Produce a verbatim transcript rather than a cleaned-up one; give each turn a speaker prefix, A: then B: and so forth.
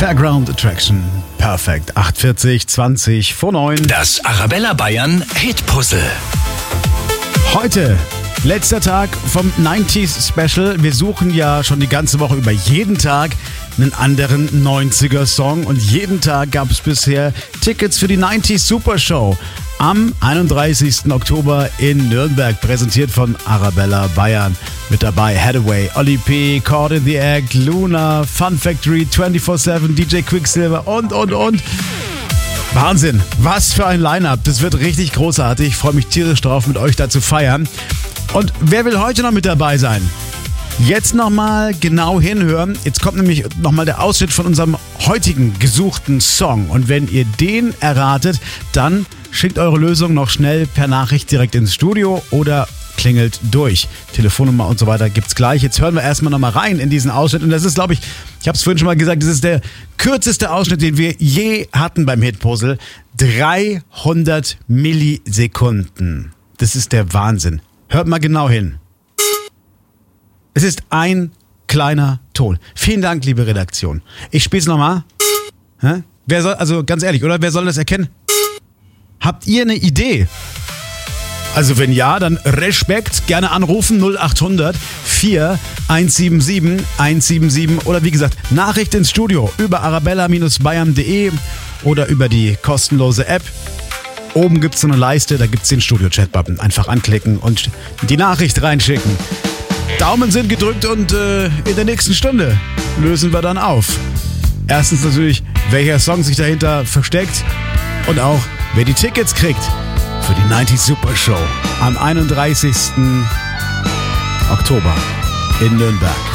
A: Fairground Attraction. Perfekt. acht vierzig, zwanzig vor neun.
B: Das Arabella Bayern Hit-Puzzle.
A: Heute, letzter Tag vom neunziger Special. Wir suchen ja schon die ganze Woche über jeden Tag einen anderen neunziger-Song. Und jeden Tag gab es bisher Tickets für die neunziger Super Show. Am einunddreißigsten Oktober in Nürnberg, präsentiert von Arabella Bayern. Mit dabei Hathaway, Oli P., Caught in the Act, Luna, Fun Factory, vierundzwanzig sieben, D J Quicksilver und, und, und. Wahnsinn, was für ein Line-Up. Das wird richtig großartig. Ich freue mich tierisch drauf, mit euch da zu feiern. Und wer will heute noch mit dabei sein? Jetzt nochmal genau hinhören. Jetzt kommt nämlich nochmal der Ausschnitt von unserem heutigen gesuchten Song. Und wenn ihr den erratet, dann schickt eure Lösung noch schnell per Nachricht direkt ins Studio oder klingelt durch. Telefonnummer und so weiter gibt's gleich. Jetzt hören wir erstmal nochmal rein in diesen Ausschnitt. Und das ist, glaube ich, ich habe es vorhin schon mal gesagt, das ist der kürzeste Ausschnitt, den wir je hatten beim Hit-Puzzle. dreihundert Millisekunden. Das ist der Wahnsinn. Hört mal genau hin. Es ist ein kleiner Ton. Vielen Dank, liebe Redaktion. Ich spiel's nochmal. Hä? Wer soll, also ganz ehrlich, oder? Wer soll das erkennen? Habt ihr eine Idee? Also wenn ja, dann Respekt, gerne anrufen null acht hundert vier eins sieben sieben eins sieben sieben oder wie gesagt, Nachricht ins Studio über arabella Bayern punkt de oder über die kostenlose App. Oben gibt's so eine Leiste, da gibt's den Studio-Chat-Button. Einfach anklicken und die Nachricht reinschicken. Daumen sind gedrückt und äh, in der nächsten Stunde lösen wir dann auf. Erstens natürlich, welcher Song sich dahinter versteckt und auch, wer die Tickets kriegt für die neunziger Super Show am einunddreißigsten Oktober in Nürnberg.